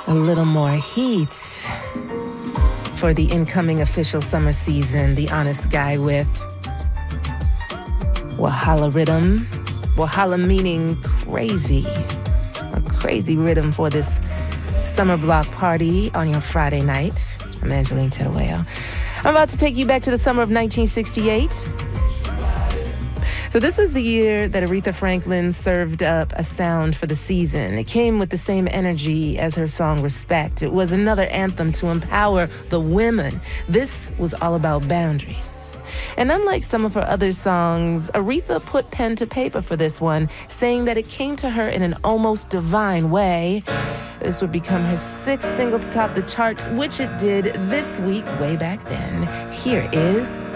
A little more heat for the incoming official summer season. The Honest Guy with Wahala Rhythm. Wahala meaning crazy. A crazy rhythm for this summer block party on your Friday night. I'm Angeline Terueo. I'm about to take you back to the summer of 1968. So this was the year that Aretha Franklin served up a sound for the season. It came with the same energy as her song Respect. It was another anthem to empower the women. This was all about boundaries. And unlike some of her other songs, Aretha put pen to paper for this one, saying that it came to her in an almost divine way. This would become her sixth single to top the charts, which it did this week, way back then. Here is